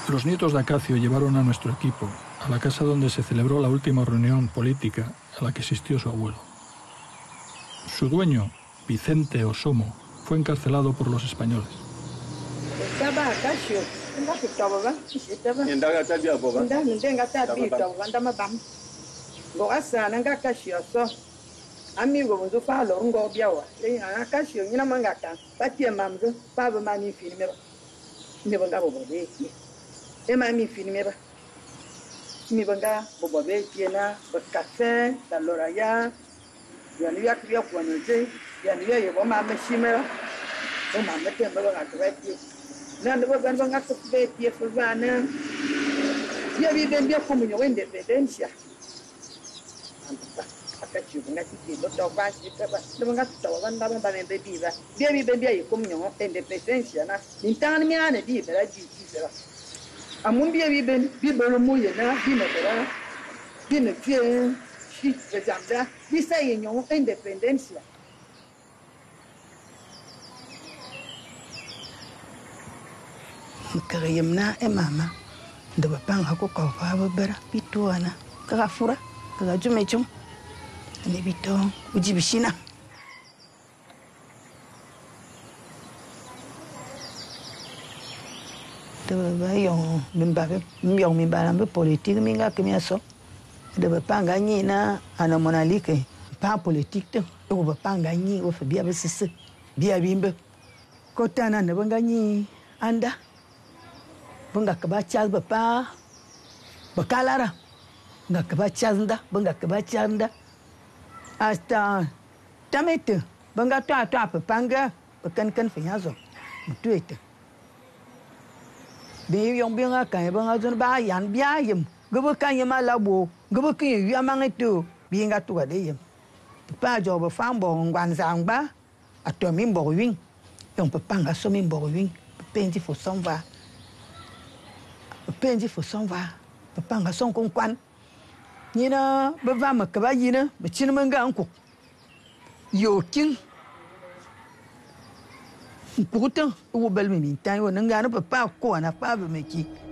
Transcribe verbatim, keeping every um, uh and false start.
Los nietos de Acacio llevaron a nuestro equipo a la casa donde se celebró la última reunión política a la que asistió su abuelo. Su dueño, Vicente Osomo, fue encarcelado por los españoles. Amigo bonzo fa lo ngo biawa e ana kasho nyina mangaka patie mamzo pa ba mami filme ba mi banga bo be e mami filme ba mi banga bo be tiena ba café da loraya ya ni yak ya ko no je ya ni ya bo ma me shime ba o ma me te ba ga ba ti na ndo ba banga ko be ti fo bana ya bi ben bia ko mu nyo independencia Acacio nga tiki lo to ba si ka ba lo nga to ba nda ba ne be bi ba bia bi ben bia yi kom nyo independencia na intan mi ana di ba ji ji ba amun bia bi ben bi ba lo mo ye na bi na ba bi na tie shi be jamda bi sa yi nyo independencia Karayamna e mama da ba pang hako ko fa ba bara bituana ka fura ka jume chum ne bito uji bishina de ba yon mimba myon mimba lambe politique minga kemia so de ba panga ni na ana monalike pa politique te o ba panga ni o fa bia ba sisse bia bimbe ko tana ne banga ni anda banga ka ba chal ba pa ba kalara nga ka ba chanda banga ka ba chanda hasta tamete banga ta ta pa panga kan kan finyazo mutuete be yong binga kan banga zon ba yan bia yim gobo kan yima labo gobo kin yu amangeto binga to de yim pa jo ba fam bo ngwan zangba atomi mbo win yong pa panga so mi mbo win penji fo sonva penji fo sonva pa panga son kon kwan Nina ba va ma ka ba yina ba chin man ga anku yo king ku ta wo bel mi tan wo nan ga na pa ko na pa ba me ki